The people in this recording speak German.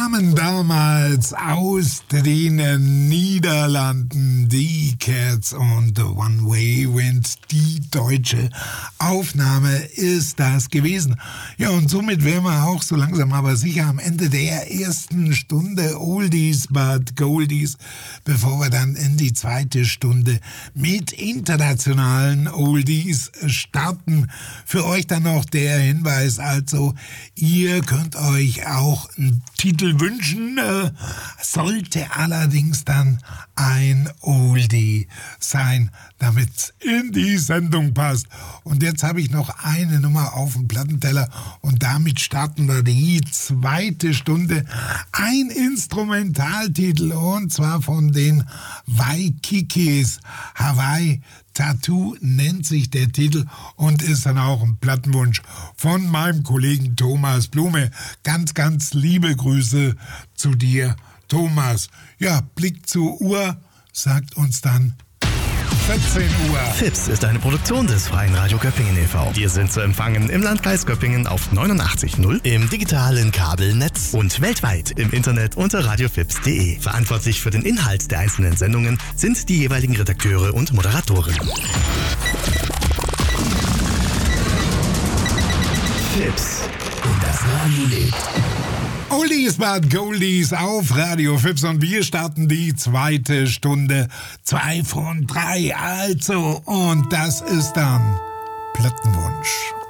kamen damals aus den Niederlanden die Cats und The One Way Wind. Die deutsche Aufnahme ist das gewesen. Ja, und somit wären wir auch so langsam aber sicher am Ende der ersten Stunde Oldies but Goldies, bevor wir dann in die zweite Stunde mit internationalen Oldies starten. Für euch dann noch der Hinweis, also ihr könnt euch auch einen Titel wünschen, sollte allerdings dann ein Oldie sein, damit es in die Sendung passt. Und jetzt habe ich noch eine Nummer auf dem Plattenteller und damit starten wir die zweite Stunde. Ein Instrumentaltitel und zwar von den Waikikis. Hawaii Tattoo nennt sich der Titel und ist dann auch ein Plattenwunsch von meinem Kollegen Thomas Blume. Ganz, ganz liebe Grüße zu dir, Thomas. Ja, Blick zur Uhr sagt uns dann 14 Uhr. FIPS ist eine Produktion des Freien Radio Göppingen e.V. Wir sind zu empfangen im Landkreis Göppingen auf 89.0, im digitalen Kabelnetz und weltweit im Internet unter radiofips.de. Verantwortlich für den Inhalt der einzelnen Sendungen sind die jeweiligen Redakteure und Moderatoren. FIPS. Und das Radio lebt. Oldies but Goldies auf Radio Fips und wir starten die zweite Stunde. 2 von 3, also, und das ist dann Plattenwunsch.